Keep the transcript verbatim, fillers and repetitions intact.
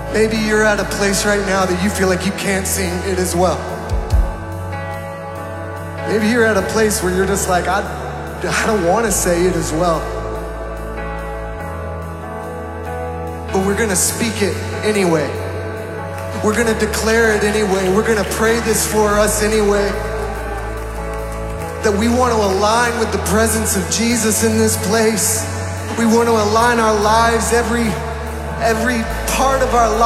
Maybe you're at a place right now that you feel like you can't sing it as well. Maybe you're at a place where you're just like, I, I don't want to say it as well. But we're going to speak it anyway. We're going to declare it anyway. We're going to pray this for us anyway. That we want to align with the presence of Jesus in this place. We want to align our lives, every, every part of our life.